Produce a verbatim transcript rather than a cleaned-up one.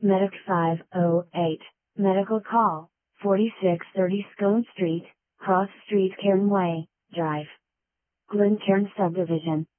Medic five oh eight, Medical Call, forty-six thirty Scone Street, Cross Street Cairn Way, Drive. Glencairn Subdivision.